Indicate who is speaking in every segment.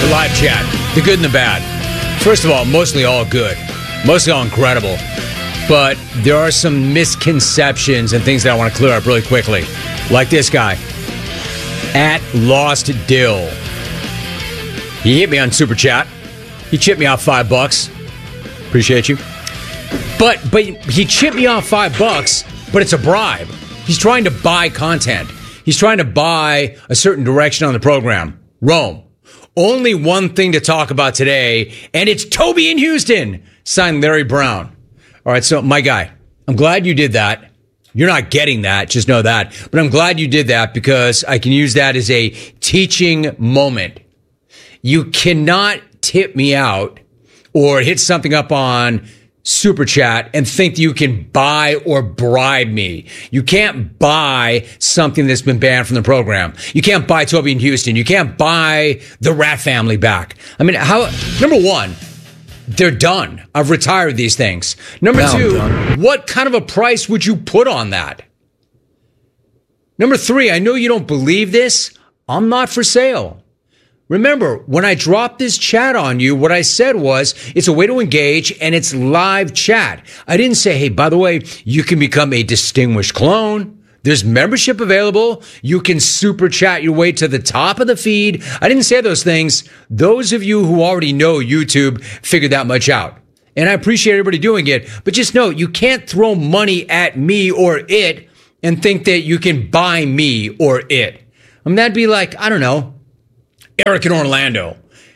Speaker 1: live chat, the good and the bad. First of all, mostly all good, mostly all incredible. But there are some misconceptions and things that I want to clear up really quickly. Like this guy, at Lost Dill. He hit me on Super Chat. He chipped me off $5. Appreciate you. But he chipped me off $5, but it's a bribe. He's trying to buy content. He's trying to buy a certain direction on the program. Rome. Only one thing to talk about today, and it's Toby in Houston. Signed Larry Brown. All right, so my guy, I'm glad you did that. You're not getting that, just know that. But I'm glad you did that because I can use that as a teaching moment. You cannot tip me out or hit something up on Super Chat and think that you can buy or bribe me. You can't buy something that's been banned from the program. You can't buy Toby in Houston. You can't buy the Rat Family back. I mean, number one, they're done. I've retired these things. Number two, what kind of a price would you put on that? Number three, I know you don't believe this. I'm not for sale. Remember, when I dropped this chat on you, what I said was, it's a way to engage and it's live chat. I didn't say, hey, by the way, you can become a distinguished clone. There's membership available. You can super chat your way to the top of the feed. I didn't say those things. Those of you who already know YouTube figured that much out. And I appreciate everybody doing it. But just know, you can't throw money at me or it and think that you can buy me or it. I mean, that'd be like, I don't know, Eric in Orlando.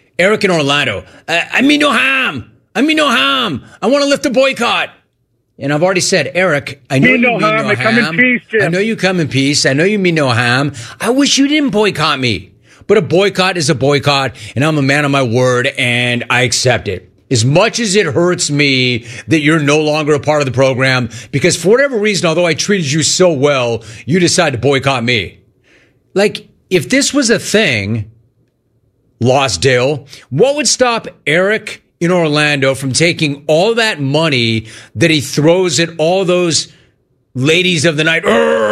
Speaker 1: I mean no harm. I want to lift a boycott. And I've already said, Eric, I know you mean no harm. I know you come in peace. I know you mean no harm. I wish you didn't boycott me. But a boycott is a boycott, and I'm a man of my word, and I accept it. As much as it hurts me that you're no longer a part of the program, because for whatever reason, although I treated you so well, you decide to boycott me. Like, if this was a thing, Lost Dale, what would stop Eric in Orlando from taking all that money that he throws at all those ladies of the night,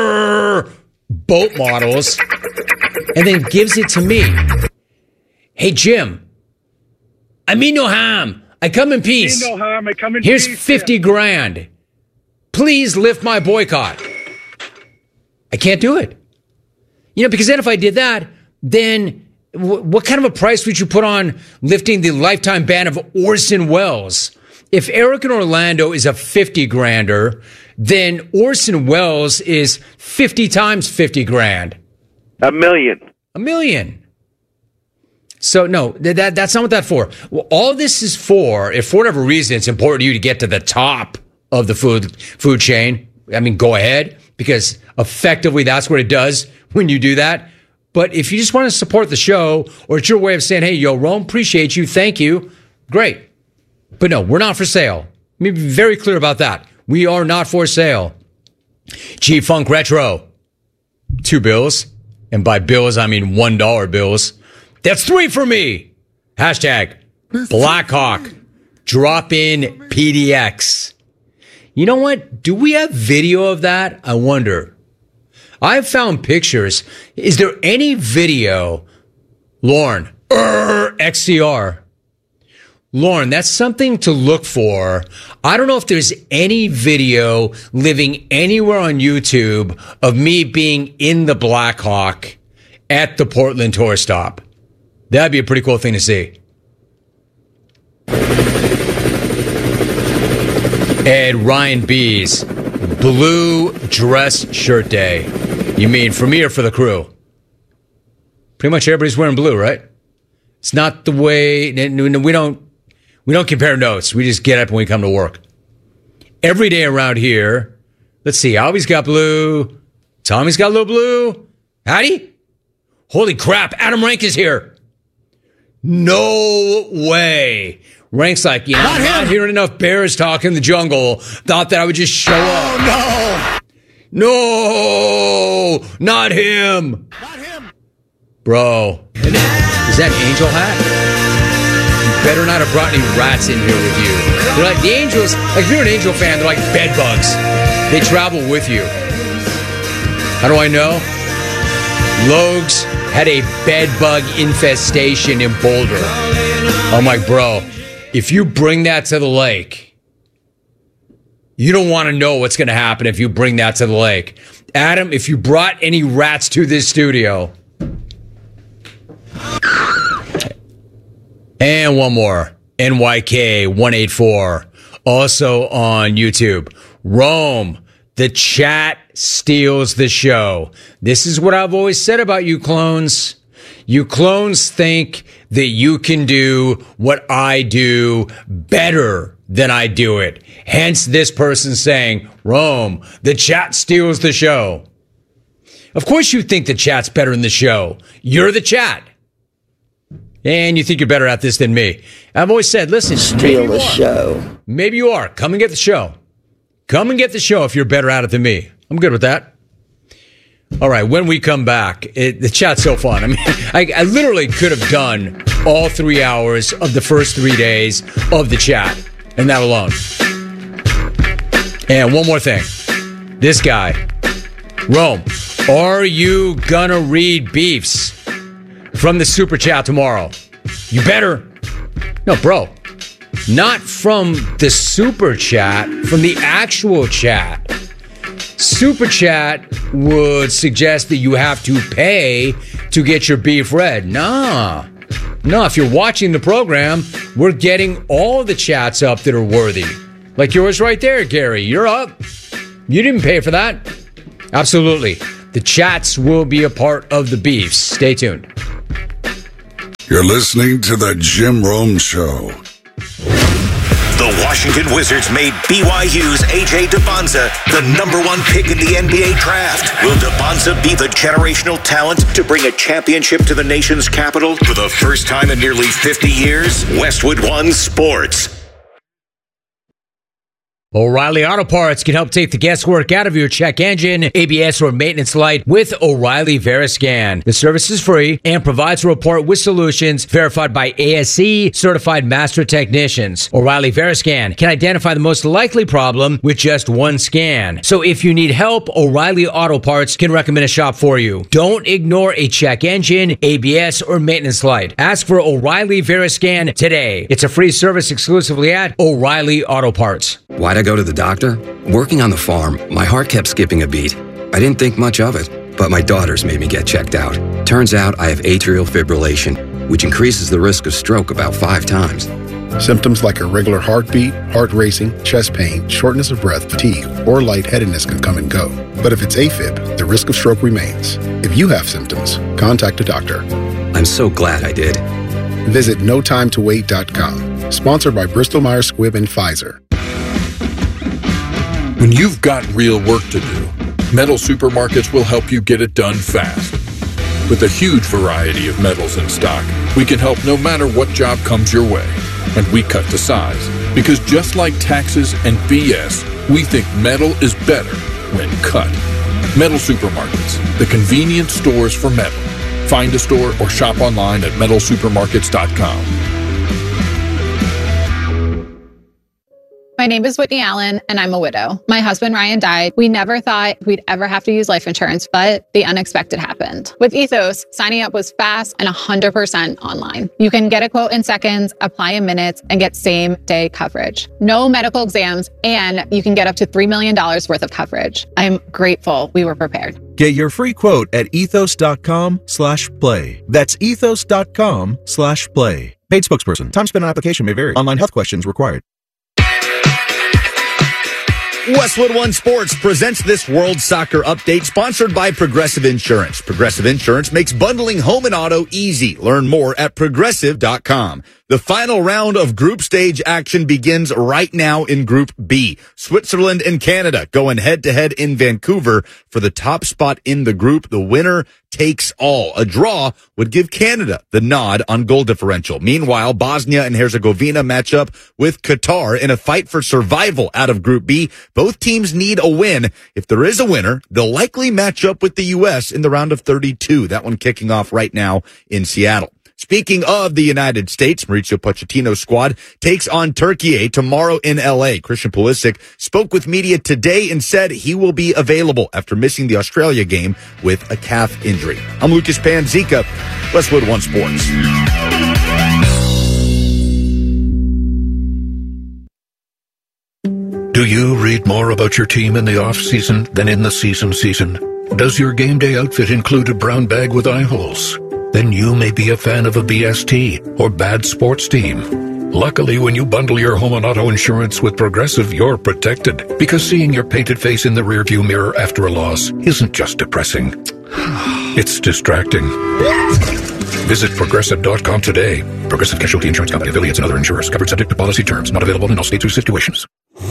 Speaker 1: boat models, and then gives it to me? Hey, Jim, I mean no harm. I come in peace. Here's 50 grand. Please lift my boycott. I can't do it. You know, because then if I did that, then what kind of a price would you put on lifting the lifetime ban of Orson Welles? If Eric in Orlando is a 50 grander, then Orson Welles is 50 times 50 grand.
Speaker 2: $1 million.
Speaker 1: $1 million. So no, that's not what that's for. Well, all this is for, if for whatever reason it's important to you to get to the top of the food chain, I mean, go ahead, because effectively that's what it does when you do that. But if you just want to support the show, or it's your way of saying, hey, yo, Rome, appreciate you, thank you, great. But no, we're not for sale. Let me be very clear about that. We are not for sale. G-Funk Retro, $2. And by bills, I mean $1 bills. That's 3 for me. Hashtag Blackhawk. Drop in PDX. You know what? Do we have video of that? I wonder. I've found pictures. Is there any video? Lauren, XCR. Lauren, that's something to look for. I don't know if there's any video living anywhere on YouTube of me being in the Blackhawk at the Portland tour stop. That'd be a pretty cool thing to see. Ed Ryan B's blue dress shirt day. You mean for me or for the crew? Pretty much everybody's wearing blue, right? It's not the way, we don't compare notes. We just get up when we come to work. Every day around here, let's see, Albie's got blue. Tommy's got a little blue. Howdy? Holy crap, Adam Rank is here. No way. Rank's like, you know, I'm not hearing enough bears talk in the jungle. Thought that I would just show up.
Speaker 3: Oh,
Speaker 1: no, not him.
Speaker 3: not him.
Speaker 1: Bro, is that Angel hat? You better not have brought any rats in here with you. They're like the Angels. Like if you're an Angel fan, they're like bed bugs. They travel with you. How do I know? Logs had a bed bug infestation in Boulder. I'm like, bro, if you bring that to the lake, you don't want to know what's going to happen if you bring that to the lake. Adam, if you brought any rats to this studio. And one more. NYK184. Also on YouTube. Rome, the chat steals the show. This is what I've always said about you clones. You clones think that you can do what I do better than I do it. Hence this person saying, Rome, the chat steals the show. Of course you think the chat's better than the show. You're the chat. And you think you're better at this than me. I've always said, listen,
Speaker 2: steal the show.
Speaker 1: Maybe you are. Come and get the show. Come and get the show if you're better at it than me. I'm good with that. All right, when we come back, the chat's so fun. I mean, I literally could have done all 3 hours of the first 3 days of the chat, and that alone. And one more thing. This guy, Rome, are you gonna read beefs from the super chat tomorrow? You better. No, bro. Not from the super chat, from the actual chat. Super chat would suggest that you have to pay to get your beef read. No, if you're watching the program, we're getting all the chats up that are worthy. Like yours right there, Gary. You're up. You didn't pay for that. Absolutely. The chats will be a part of the beefs. Stay tuned.
Speaker 3: You're listening to The Jim Rome Show.
Speaker 4: The Washington Wizards made BYU's A.J. Debonza the number one pick in the NBA draft. Will Debonza be the generational talent to bring a championship to the nation's capital for the first time in nearly 50 years? Westwood One Sports.
Speaker 1: O'Reilly Auto Parts can help take the guesswork out of your check engine, ABS, or maintenance light with O'Reilly Veriscan. The service is free and provides a report with solutions verified by ASE certified master technicians. O'Reilly Veriscan can identify the most likely problem with just one scan. So if you need help, O'Reilly Auto Parts can recommend a shop for you. Don't ignore a check engine, ABS, or maintenance light. Ask for O'Reilly Veriscan today. It's a free service exclusively at O'Reilly Auto Parts.
Speaker 5: Why'd I go to the doctor? Working on the farm, my heart kept skipping a beat. I didn't think much of it, but my daughters made me get checked out. Turns out I have atrial fibrillation, which increases the risk of stroke about 5 times.
Speaker 6: Symptoms like irregular heartbeat, heart racing, chest pain, shortness of breath, fatigue, or lightheadedness can come and go. But if it's AFib, the risk of stroke remains. If you have symptoms, contact a doctor.
Speaker 5: I'm so glad I did.
Speaker 6: Visit notimetowait.com. Sponsored by Bristol-Myers Squibb and Pfizer.
Speaker 7: When you've got real work to do, Metal Supermarkets will help you get it done fast. With a huge variety of metals in stock, we can help no matter what job comes your way. And we cut to size. Because just like taxes and BS, we think metal is better when cut. Metal Supermarkets, the convenient stores for metal. Find a store or shop online at metalsupermarkets.com.
Speaker 8: My name is Whitney Allen, and I'm a widow. My husband, Ryan, died. We never thought we'd ever have to use life insurance, but the unexpected happened. With Ethos, signing up was fast and 100% online. You can get a quote in seconds, apply in minutes, and get same-day coverage. No medical exams, and you can get up to $3 million worth of coverage. I'm grateful we were prepared.
Speaker 9: Get your free quote at ethos.com/play. That's ethos.com/play. Paid spokesperson. Time spent on application may vary. Online health questions required.
Speaker 10: Westwood One Sports presents this World Soccer Update sponsored by Progressive Insurance. Progressive Insurance makes bundling home and auto easy. Learn more at progressive.com. The final round of group stage action begins right now in Group B. Switzerland and Canada going head-to-head in Vancouver for the top spot in the group. The winner takes all. A draw would give Canada the nod on goal differential. Meanwhile, Bosnia and Herzegovina match up with Qatar in a fight for survival out of Group B. Both teams need a win. If there is a winner, they'll likely match up with the U.S. in the round of 32. That one kicking off right now in Seattle. Speaking of the United States, Mauricio Pochettino's squad takes on Turkey tomorrow in L.A. Christian Pulisic spoke with media today and said he will be available after missing the Australia game with a calf injury. I'm Lucas Panzica, Westwood One Sports.
Speaker 2: Do you read more about your team in the off-season than in the season? Does your game day outfit include a brown bag with eye holes? Then you may be a fan of a BST or bad sports team. Luckily, when you bundle your home and auto insurance with Progressive, you're protected, because seeing your painted face in the rearview mirror after a loss isn't just depressing. It's distracting. Visit Progressive.com today. Progressive Casualty Insurance Company, affiliates, and other insurers. Covered subject to policy terms. Not available in all states or situations.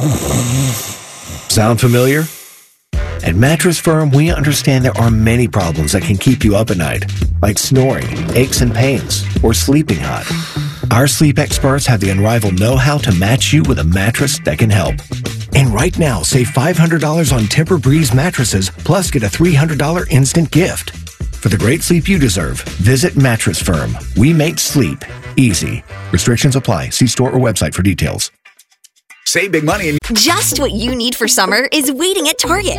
Speaker 11: Sound familiar? At Mattress Firm, we understand there are many problems that can keep you up at night, like snoring, aches and pains, or sleeping hot. Our sleep experts have the unrivaled know-how to match you with a mattress that can help. And right now, save $500 on Tempur-Breeze mattresses, plus get a $300 instant gift. For the great sleep you deserve, visit Mattress Firm. We make sleep easy. Restrictions apply. See store or website for details.
Speaker 10: Save big money.
Speaker 12: Just what you need for summer is waiting at Target.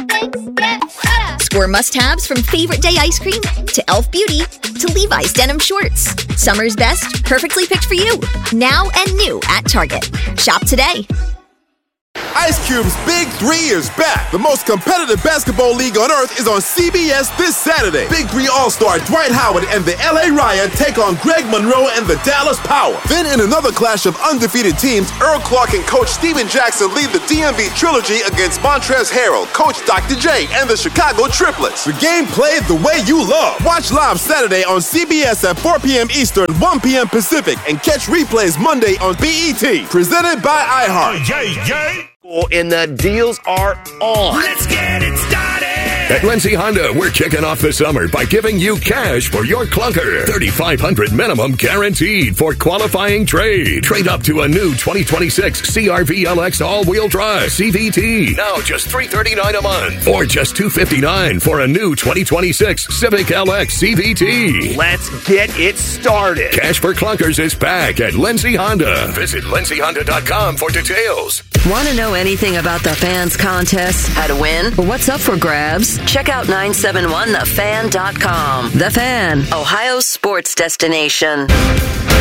Speaker 12: Score must-haves from Favorite Day ice cream to Elf Beauty to Levi's denim shorts. Summer's best, perfectly picked for you. Now and new at Target. Shop today.
Speaker 13: Ice Cube's Big 3 is back. The most competitive basketball league on earth is on CBS this Saturday. Big 3 All-Star Dwight Howard and the LA Ryan take on Greg Monroe and the Dallas Power. Then in another clash of undefeated teams, Earl Clark and Coach Steven Jackson lead the DMV Trilogy against Montrezl Harrell, Coach Dr. J, and the Chicago Triplets. The game played the way you love. Watch live Saturday on CBS at 4 p.m. Eastern, 1 p.m. Pacific, and catch replays Monday on BET. Presented by iHeart.
Speaker 14: And the deals are on.
Speaker 15: Let's get it started.
Speaker 16: At Lindsay Honda, we're kicking off the summer by giving you cash for your clunker. $3,500 minimum guaranteed for qualifying trade. Trade up to a new 2026 CR-V LX all-wheel drive CVT. Now just $339 a month. Or just $259 for a new 2026 Civic LX CVT.
Speaker 14: Let's get it started.
Speaker 16: Cash for clunkers is back at Lindsay Honda. Visit lindsayhonda.com for details.
Speaker 17: Want to know anything about the Fans contest? How to win? Or what's up for grabs? Check out 971thefan.com. The Fan, Ohio's sports destination.